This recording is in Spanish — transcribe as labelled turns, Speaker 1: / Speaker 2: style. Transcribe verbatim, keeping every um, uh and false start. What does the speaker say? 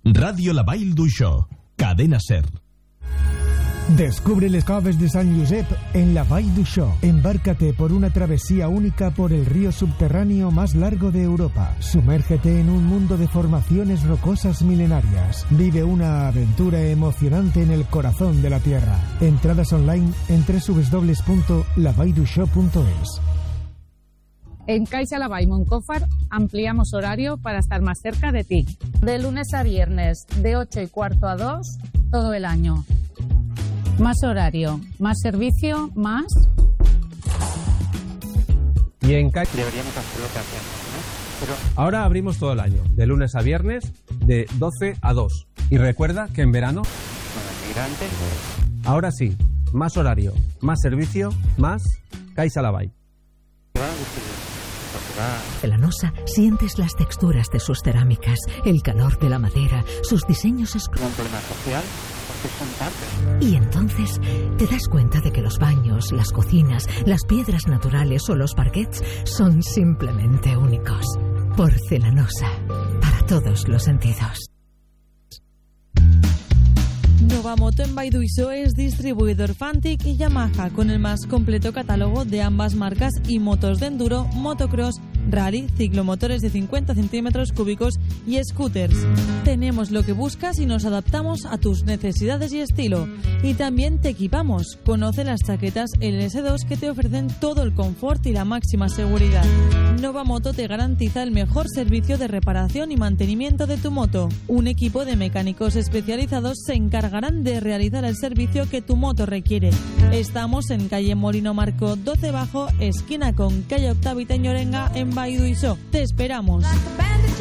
Speaker 1: Radio La Vall d'Uixó, Cadena Ser.
Speaker 2: Descubre les coves de San Josep en la Vall d'Uixó. Embárcate por una travesía única por el río subterráneo más largo de Europa. Sumérgete en un mundo de formaciones rocosas milenarias. Vive una aventura emocionante en el corazón de la tierra. Entradas online en doble u doble u doble u punto la vall d'uixó punto es.
Speaker 3: En Caixa Lavall Moncófar ampliamos horario para estar más cerca de ti. De lunes a viernes, de ocho y cuarto a dos, todo el año. Más horario, más servicio, más...
Speaker 4: Y en Caixa...
Speaker 5: Deberíamos hacer lo que hacemos, ¿no? Pero...
Speaker 4: Ahora abrimos todo el año, de lunes a viernes, de doce a dos. Y recuerda que en verano...
Speaker 5: Bueno, inmigrantes...
Speaker 4: Ahora sí, más horario, más servicio, más Caixa Lavall.
Speaker 6: Celanosa, sientes las texturas de sus cerámicas, el calor de la madera, sus diseños exclusivos.
Speaker 5: Un problema social, porque son tarde.
Speaker 6: Y entonces te das cuenta de que los baños, las cocinas, las piedras naturales o los parquets son simplemente únicos. Porcelanosa, para todos los sentidos.
Speaker 7: Novamoto en Vall d'Uixó es distribuidor Fantic y Yamaha con el más completo catálogo de ambas marcas y motos de enduro, motocross, rally, ciclomotores de cincuenta centímetros cúbicos y scooters. Tenemos lo que buscas y nos adaptamos a tus necesidades y estilo. Y también te equipamos. Conoce las chaquetas L S dos que te ofrecen todo el confort y la máxima seguridad. Novamoto te garantiza el mejor servicio de reparación y mantenimiento de tu moto. Un equipo de mecánicos especializados se encargarán de realizar el servicio que tu moto requiere. Estamos en calle Molino Marco doce Bajo, esquina con calle Octavita Ñorenga en Vall d'Uixó. Te esperamos.